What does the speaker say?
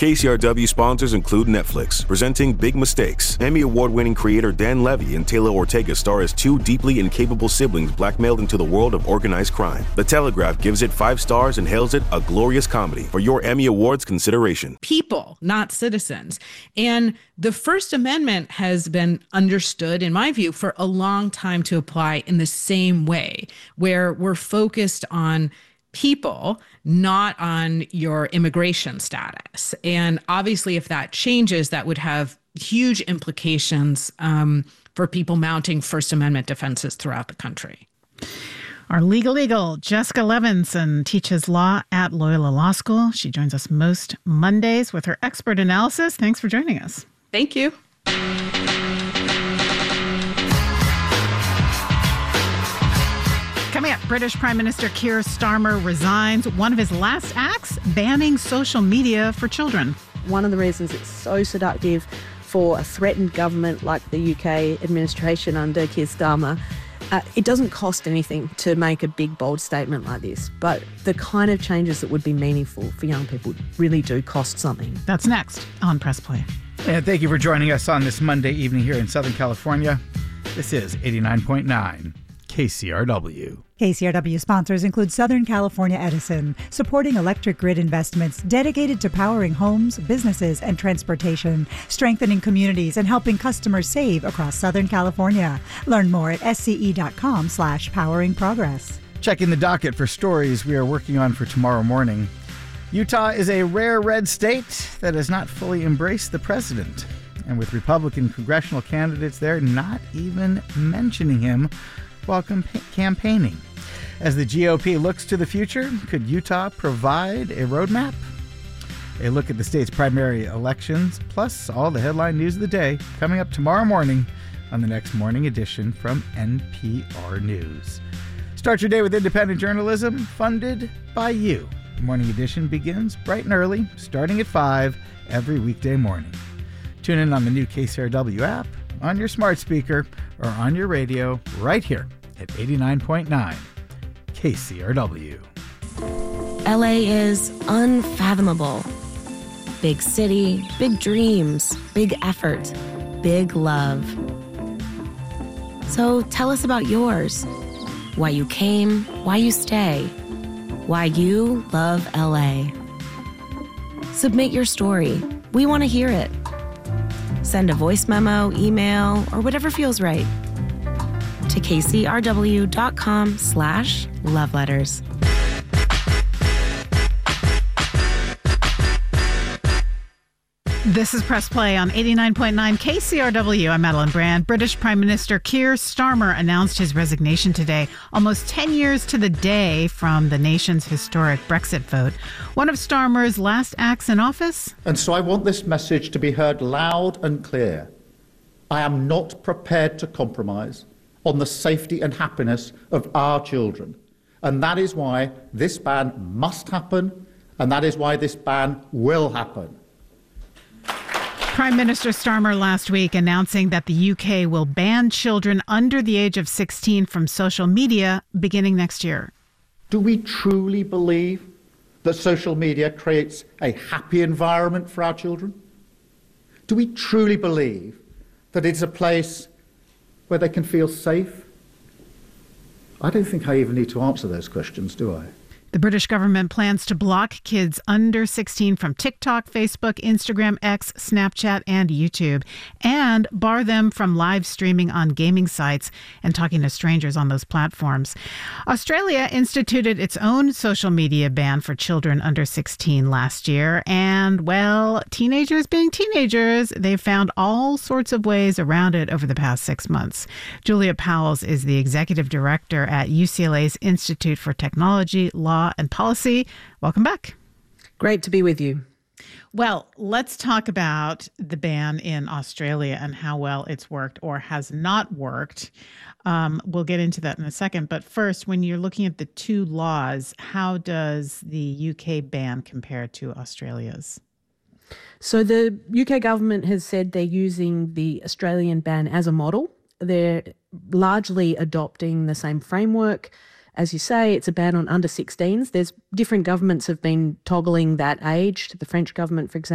KCRW sponsors include Netflix, presenting Big Mistakes. Emmy Award-winning creator Dan Levy and Taylor Ortega star as two deeply incapable siblings blackmailed into the world of organized crime. The Telegraph gives it 5 stars and hails it a glorious comedy. For your Emmy Awards consideration. People, not citizens. And the First Amendment has been understood, in my view, for a long time to apply in the same way, where we're focused on people, not on your immigration status. And obviously, if that changes, that would have huge implications for people mounting First Amendment defenses throughout the country. Our legal eagle, Jessica Levinson, teaches law at Loyola Law School. She joins us most Mondays with her expert analysis. Thanks for joining us. Thank you. Coming up, British Prime Minister Keir Starmer resigns. One of his last acts, banning social media for children. One of the reasons it's so seductive for a threatened government like the UK administration under Keir Starmer, it doesn't cost anything to make a big, bold statement like this. But the kind of changes that would be meaningful for young people really do cost something. That's next on Press Play. And thank you for joining us on this Monday evening here in Southern California. This is 89.9 KCRW. KCRW sponsors include Southern California Edison, supporting electric grid investments dedicated to powering homes, businesses, and transportation, strengthening communities and helping customers save across Southern California. Learn more at sce.com/powering progress. Checking the docket for stories we are working on for tomorrow morning. Utah is a rare red state that has not fully embraced the president. And with Republican congressional candidates there not even mentioning him while campaigning. As the GOP looks to the future, could Utah provide a roadmap? A look at the state's primary elections, plus all the headline news of the day, coming up tomorrow morning on the next morning edition from NPR News. Start your day with independent journalism funded by you. The morning edition begins bright and early, starting at 5 every weekday morning. Tune in on the new KCRW app, on your smart speaker, or on your radio right here at 89.9 KCRW. LA is unfathomable. Big city, big dreams, big effort, big love. So tell us about yours. Why you came, why you stay, why you love LA. Submit your story. We want to hear it. Send a voice memo, email, or whatever feels right to kcrw.com/loveletters. This is Press Play on 89.9 KCRW. I'm Madeline Brand. British Prime Minister Keir Starmer announced his resignation today, almost 10 years to the day from the nation's historic Brexit vote. One of Starmer's last acts in office. And so I want this message to be heard loud and clear. I am not prepared to compromise on the safety and happiness of our children. And that is why this ban must happen, and that is why this ban will happen. Prime Minister Starmer last week announcing that the UK will ban children under the age of 16 from social media beginning next year. Do we truly believe that social media creates a happy environment for our children? Do we truly believe that it's a place where they can feel safe? I don't think I even need to answer those questions, do I? The British government plans to block kids under 16 from TikTok, Facebook, Instagram, X, Snapchat, and YouTube, and bar them from live streaming on gaming sites and talking to strangers on those platforms. Australia instituted its own social media ban for children under 16 last year, and, well, teenagers being teenagers, they've found all sorts of ways around it over the past 6 months. Julia Powles is the executive director at UCLA's Institute for Technology, Law, and Policy. Welcome back. Great to be with you. Well, let's talk about the ban in Australia and how well it's worked or has not worked. We'll get into that in a second. But first, when you're looking at the two laws, how does the UK ban compare to Australia's? So the UK government has said they're using the Australian ban as a model. They're largely adopting the same framework. As you say, it's a ban on under 16s. There's different governments have been toggling that age. The French government, for example,